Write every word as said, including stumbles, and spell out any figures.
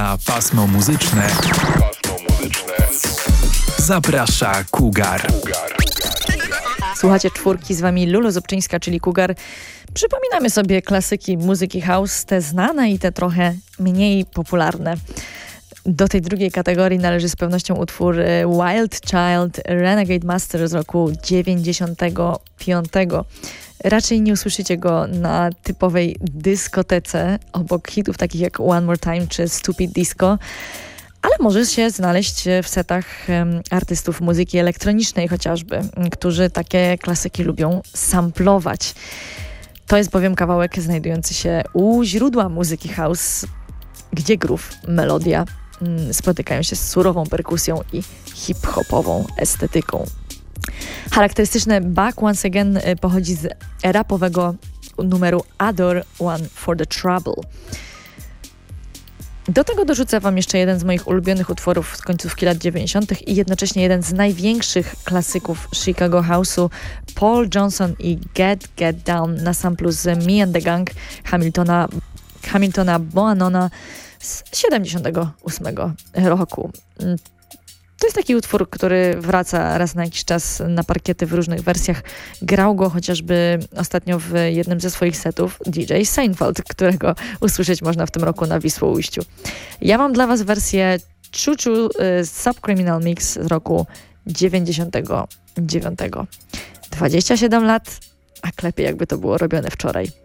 Na pasmo muzyczne zaprasza Cougar. Słuchacie czwórki, z wami Lulu Zubczyńska, czyli Cougar. Przypominamy sobie klasyki muzyki house, te znane i te trochę mniej popularne. Do tej drugiej kategorii należy z pewnością utwór Wild Child Renegade Master z roku dziewięćdziesiątego piątego. Raczej nie usłyszycie go na typowej dyskotece obok hitów takich jak One More Time czy Stupid Disco, ale może się znaleźć w setach um, artystów muzyki elektronicznej chociażby, którzy takie klasyki lubią samplować. To jest bowiem kawałek znajdujący się u źródła muzyki house, gdzie groove, melodia mm, spotykają się z surową perkusją i hip-hopową estetyką. Charakterystyczne Back Once Again pochodzi z rapowego numeru Other One for the Trouble. Do tego dorzucę wam jeszcze jeden z moich ulubionych utworów z końcówki lat dziewięćdziesiątych i jednocześnie jeden z największych klasyków Chicago House'u, Paul Johnson i Get Get Down na samplu z Me and the Gang Hamiltona, Hamiltona Boannona z siedemdziesiątego ósmego roku. To jest taki utwór, który wraca raz na jakiś czas na parkiety w różnych wersjach. Grał go chociażby ostatnio w jednym ze swoich setów D J Seinfeld, którego usłyszeć można w tym roku na Wisłoujściu. Ja mam dla was wersję Choo Choo y, Subcriminal Mix z roku dziewięćdziesiątego dziewiątego. dwadzieścia siedem lat, a klepie jakby to było robione wczoraj.